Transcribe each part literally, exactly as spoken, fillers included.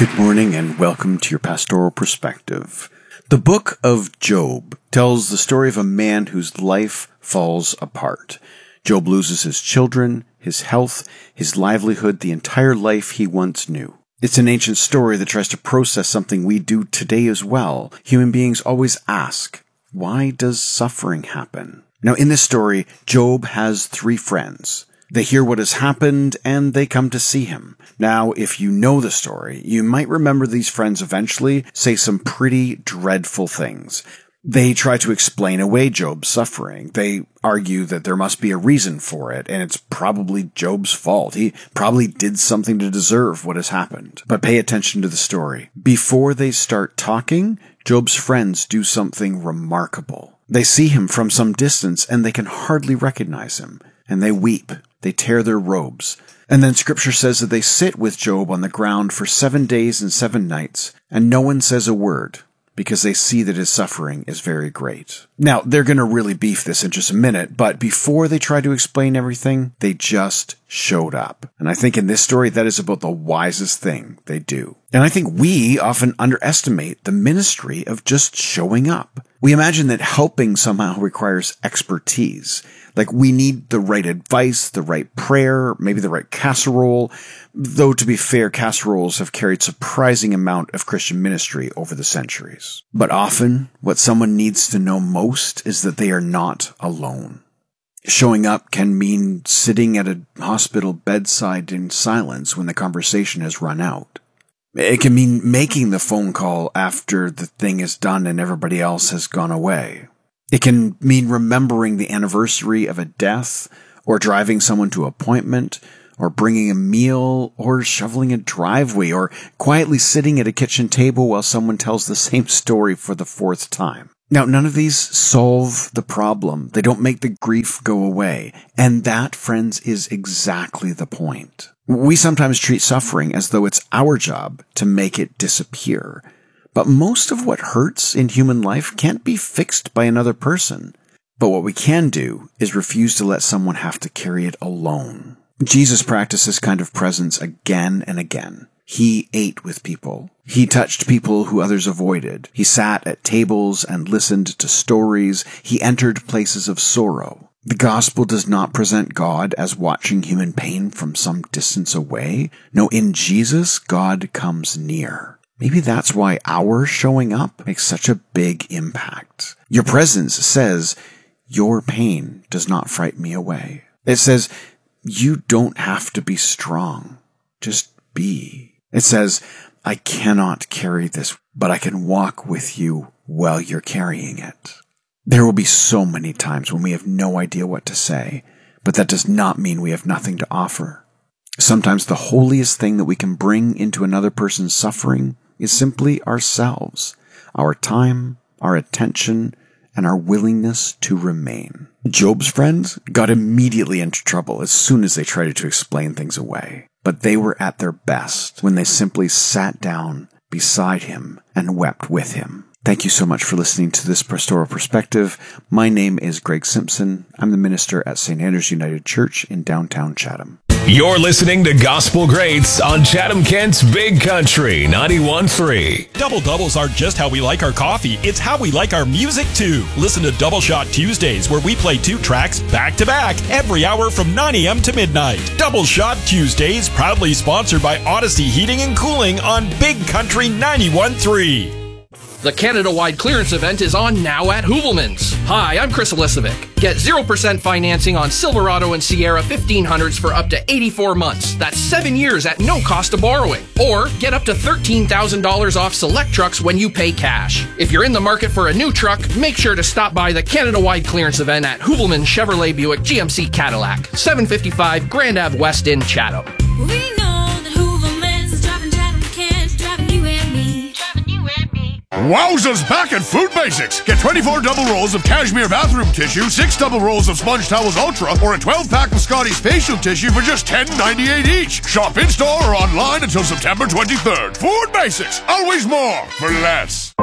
Good morning and welcome to your Pastoral Perspective. The book of Job tells the story of a man whose life falls apart. Job loses his children, his health, his livelihood, the entire life he once knew. It's an ancient story that tries to process something we do today as well. Human beings always ask, why does suffering happen? Now, in this story, Job has three friends. They hear what has happened, and they come to see him. Now, if you know the story, you might remember these friends eventually say some pretty dreadful things. They try to explain away Job's suffering. They argue that there must be a reason for it, and it's probably Job's fault. He probably did something to deserve what has happened. But pay attention to the story. Before they start talking, Job's friends do something remarkable. They see him from some distance, and they can hardly recognize him, and they weep. They tear their robes. And then Scripture says that they sit with Job on the ground for seven days and seven nights, and no one says a word, because they see that his suffering is very great. Now, they're going to really beef this in just a minute, but before they try to explain everything, they just showed up. And I think in this story, that is about the wisest thing they do. And I think we often underestimate the ministry of just showing up. We imagine that helping somehow requires expertise. Like we need the right advice, the right prayer, maybe the right casserole. Though to be fair, casseroles have carried surprising amount of Christian ministry over the centuries. But often, what someone needs to know most is that they are not alone. Showing up can mean sitting at a hospital bedside in silence when the conversation has run out. It can mean making the phone call after the thing is done and everybody else has gone away. It can mean remembering the anniversary of a death, or driving someone to an appointment, or bringing a meal, or shoveling a driveway, or quietly sitting at a kitchen table while someone tells the same story for the fourth time. Now, none of these solve the problem. They don't make the grief go away. And that, friends, is exactly the point. We sometimes treat suffering as though it's our job to make it disappear. But most of what hurts in human life can't be fixed by another person. But what we can do is refuse to let someone have to carry it alone. Jesus practiced this kind of presence again and again. He ate with people. He touched people who others avoided. He sat at tables and listened to stories. He entered places of sorrow. The gospel does not present God as watching human pain from some distance away. No, in Jesus, God comes near. Maybe that's why our showing up makes such a big impact. Your presence says, your pain does not frighten me away. It says, you don't have to be strong. Just be. It says, I cannot carry this, but I can walk with you while you're carrying it. There will be so many times when we have no idea what to say, but that does not mean we have nothing to offer. Sometimes the holiest thing that we can bring into another person's suffering is simply ourselves, our time, our attention, and our willingness to remain. Job's friends got immediately into trouble as soon as they tried to explain things away. But they were at their best when they simply sat down beside him and wept with him. Thank you so much for listening to this Pastoral Perspective. My name is Greg Simpson. I'm the minister at Saint Andrew's United Church in downtown Chatham. You're listening to Gospel Greats on Chatham-Kent's Big Country ninety-one point three. Double doubles aren't just how we like our coffee, it's how we like our music too. Listen to Double Shot Tuesdays, where we play two tracks back to back every hour from nine a.m. to midnight. Double Shot Tuesdays, proudly sponsored by Odyssey Heating and Cooling on Big Country ninety-one point three. The Canada-wide clearance event is on now at Hoovelmans. Hi, I'm Chris Elisovic. Get zero percent financing on Silverado and Sierra fifteen hundreds for up to eighty-four months. That's seven years at no cost of borrowing. Or get up to thirteen thousand dollars off select trucks when you pay cash. If you're in the market for a new truck, make sure to stop by the Canada-wide clearance event at Hoovelmans Chevrolet Buick G M C Cadillac, seven fifty-five Grand Ave West in Chatham. We know that Hoovelmans is driving Chatham-Kent, driving you and me, driving you and me. Wowzers back at Food Basics. Get twenty-four double rolls of cashmere bathroom tissue, six double rolls of Sponge Towels Ultra, or a twelve pack of Scotty's facial tissue for just ten ninety-eight each. Shop in-store or online until September twenty-third. Food Basics. Always more for less.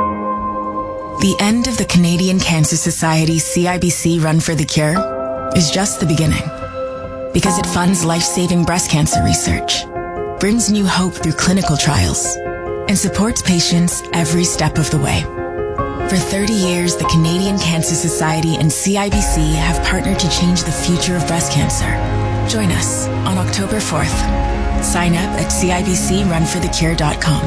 The end of the Canadian Cancer Society's C I B C Run for the Cure is just the beginning. Because it funds life-saving breast cancer research, brings new hope through clinical trials, and supports patients every step of the way. For thirty years, the Canadian Cancer Society and C I B C have partnered to change the future of breast cancer. Join us on October fourth. Sign up at C I B C run for the cure dot com.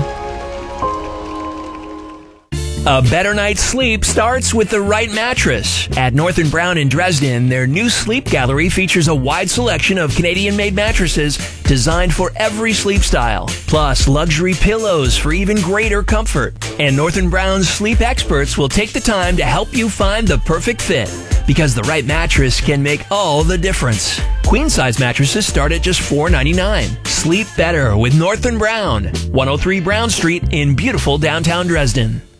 A better night's sleep starts with the right mattress. At North and Brown in Dresden, their new sleep gallery features a wide selection of Canadian-made mattresses designed for every sleep style, plus luxury pillows for even greater comfort. And North and Brown's sleep experts will take the time to help you find the perfect fit, because the right mattress can make all the difference. Queen-size mattresses start at just four dollars and ninety-nine cents. Sleep better with North and Brown, one oh three Brown Street in beautiful downtown Dresden.